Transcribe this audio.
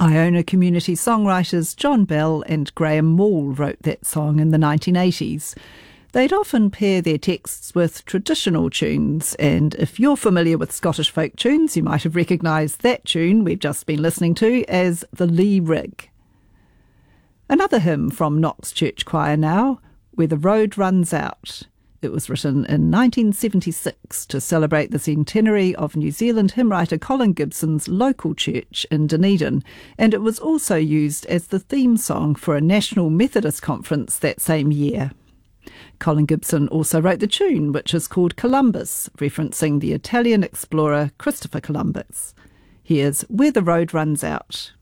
Iona community songwriters John Bell and Graham Moore wrote that song in the 1980s. They'd often pair their texts with traditional tunes, and if you're familiar with Scottish folk tunes, you might have recognised that tune we've just been listening to as the Lee Rig. Another hymn from Knox Church Choir now, Where the Road Runs Out. It was written in 1976 to celebrate the centenary of New Zealand hymn writer Colin Gibson's local church in Dunedin, and it was also used as the theme song for a National Methodist conference that same year. Colin Gibson also wrote the tune, which is called Columbus, referencing the Italian explorer Christopher Columbus. Here's Where the Road Runs Out.